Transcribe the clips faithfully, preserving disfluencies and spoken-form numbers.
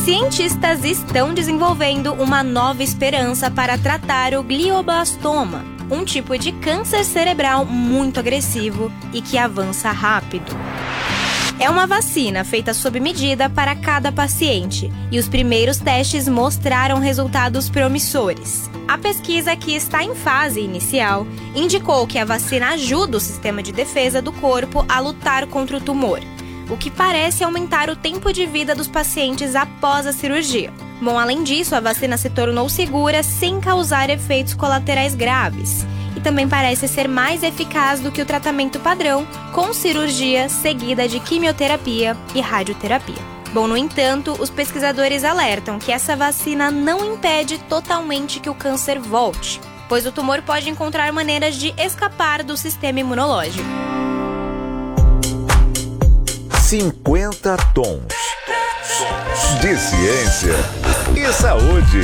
Cientistas estão desenvolvendo uma nova esperança para tratar o glioblastoma, um tipo de câncer cerebral muito agressivo e que avança rápido. É uma vacina feita sob medida para cada paciente, e os primeiros testes mostraram resultados promissores. A pesquisa, que está em fase inicial, indicou que a vacina ajuda o sistema de defesa do corpo a lutar contra o tumor, o que parece aumentar o tempo de vida dos pacientes após a cirurgia. Bom, além disso, a vacina se tornou segura sem causar efeitos colaterais graves. E também parece ser mais eficaz do que o tratamento padrão, com cirurgia seguida de quimioterapia e radioterapia. Bom, no entanto, os pesquisadores alertam que essa vacina não impede totalmente que o câncer volte, pois o tumor pode encontrar maneiras de escapar do sistema imunológico. cinquenta tons de ciência e saúde.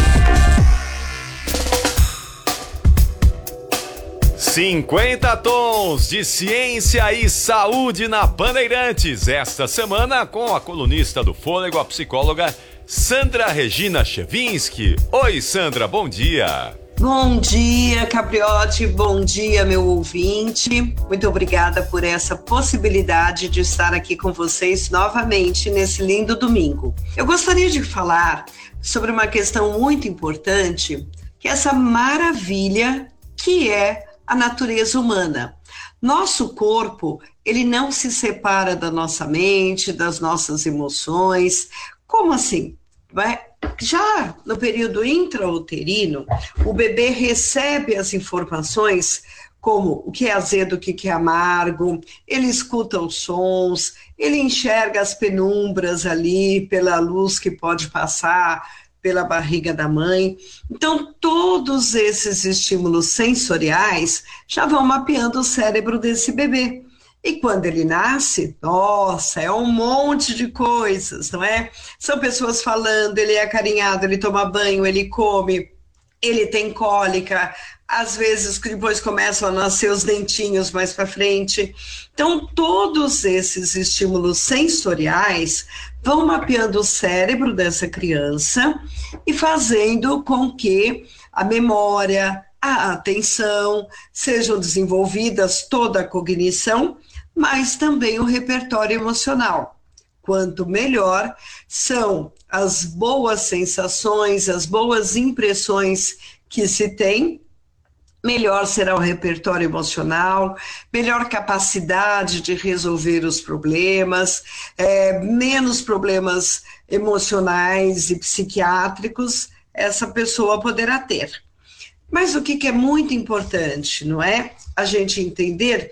cinquenta tons de ciência e saúde na Bandeirantes. Esta semana com a colunista do Fôlego, a psicóloga Sandra Regina Chevinski. Oi, Sandra, bom dia. Bom dia, Capriotti, bom dia, meu ouvinte. Muito obrigada por essa possibilidade de estar aqui com vocês novamente nesse lindo domingo. Eu gostaria de falar sobre uma questão muito importante, que é essa maravilha que é a natureza humana. Nosso corpo, ele não se separa da nossa mente, das nossas emoções. Como assim? Vai? Já no período intrauterino, o bebê recebe as informações como o que é azedo, o que é amargo, ele escuta os sons, ele enxerga as penumbras ali pela luz que pode passar pela barriga da mãe. Então, todos esses estímulos sensoriais já vão mapeando o cérebro desse bebê. E quando ele nasce, nossa, é um monte de coisas, não é? São pessoas falando, ele é acarinhado, ele toma banho, ele come, ele tem cólica, às vezes depois começam a nascer os dentinhos mais para frente. Então, todos esses estímulos sensoriais vão mapeando o cérebro dessa criança e fazendo com que a memória, a atenção sejam desenvolvidas, toda a cognição, mas também o repertório emocional. Quanto melhor são as boas sensações, as boas impressões que se tem, melhor será o repertório emocional, melhor capacidade de resolver os problemas, é, menos problemas emocionais e psiquiátricos essa pessoa poderá ter. Mas o que, que é muito importante, não é? A gente entender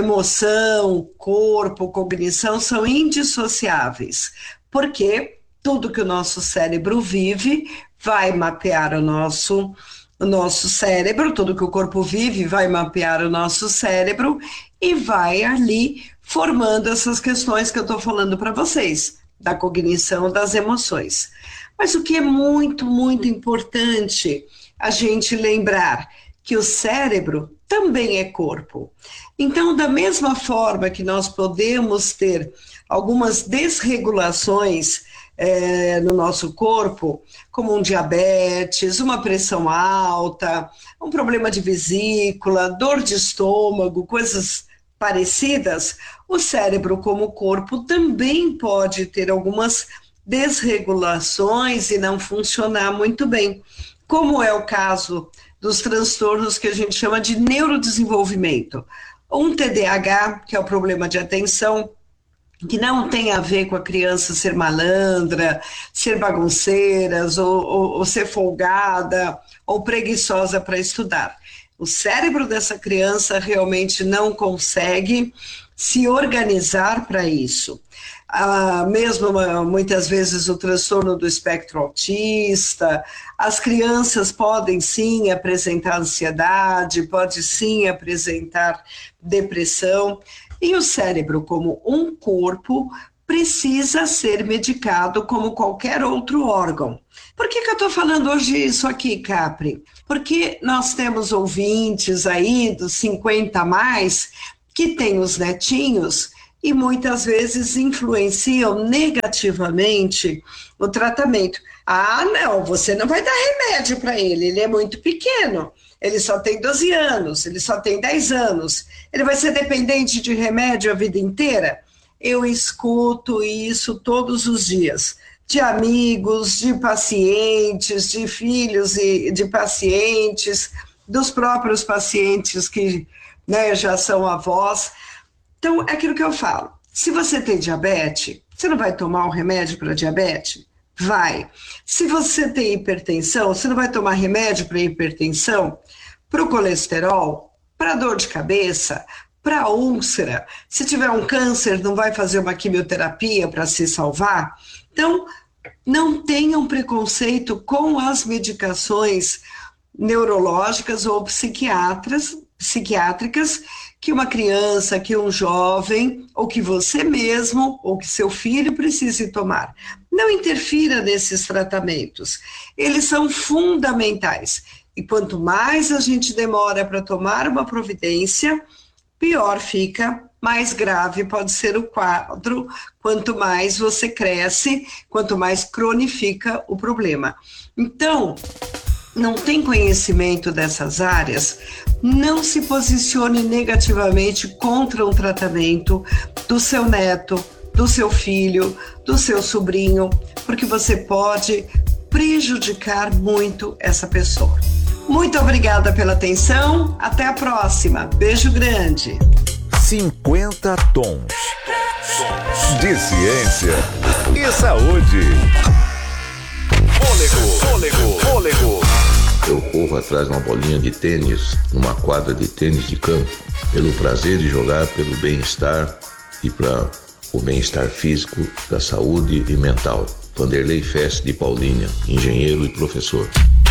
emoção, corpo, cognição são indissociáveis, porque tudo que o nosso cérebro vive vai mapear o nosso o nosso cérebro, tudo que o corpo vive vai mapear o nosso cérebro e vai ali formando essas questões que eu estou falando para vocês, da cognição, das emoções. Mas o que é muito, muito importante a gente lembrar que o cérebro também é corpo. Então, da mesma forma que nós podemos ter algumas desregulações É, no nosso corpo, como um diabetes, uma pressão alta, um problema de vesícula, dor de estômago, coisas parecidas, o cérebro como corpo também pode ter algumas desregulações e não funcionar muito bem, como é o caso dos transtornos que a gente chama de neurodesenvolvimento. Um T D A H, que é o problema de atenção, que não tem a ver com a criança ser malandra, ser bagunceira, ou, ou, ou ser folgada, ou preguiçosa para estudar. O cérebro dessa criança realmente não consegue se organizar para isso. Ah, mesmo muitas vezes o transtorno do espectro autista, as crianças podem sim apresentar ansiedade, pode sim apresentar depressão. E o cérebro, como um corpo, precisa ser medicado como qualquer outro órgão. Por que que eu estou falando hoje isso aqui, Capri? Porque nós temos ouvintes aí dos cinquenta a mais que têm os netinhos e muitas vezes influenciam negativamente o tratamento. Ah, não, você não vai dar remédio para ele, ele é muito pequeno, ele só tem doze anos, ele só tem dez anos, ele vai ser dependente de remédio a vida inteira? Eu escuto isso todos os dias, de amigos, de pacientes, de filhos e de pacientes, dos próprios pacientes que, né, já são avós. Então, é aquilo que eu falo, se você tem diabetes, você não vai tomar um remédio para diabetes? Vai. Se você tem hipertensão, você não vai tomar remédio para hipertensão? Para o colesterol? Para dor de cabeça? Para úlcera? Se tiver um câncer, não vai fazer uma quimioterapia para se salvar? Então, não tenham preconceito com as medicações neurológicas ou psiquiatras, psiquiátricas que uma criança, que um jovem, ou que você mesmo, ou que seu filho precise tomar. Não interfira nesses tratamentos. Eles são fundamentais. E quanto mais a gente demora para tomar uma providência, pior fica, mais grave pode ser o quadro, quanto mais você cresce, quanto mais cronifica o problema. Então, não tem conhecimento dessas áreas, não se posicione negativamente contra um tratamento do seu neto, do seu filho, do seu sobrinho, porque você pode prejudicar muito essa pessoa. Muito obrigada pela atenção, até a próxima. Beijo grande. cinquenta tons de ciência e saúde. Fôlego, fôlego, fôlego. Eu corro atrás de uma bolinha de tênis, numa quadra de tênis de campo, pelo prazer de jogar, pelo bem-estar e para o bem-estar físico, da saúde e mental. Vanderlei Fest de Paulínia, engenheiro e professor.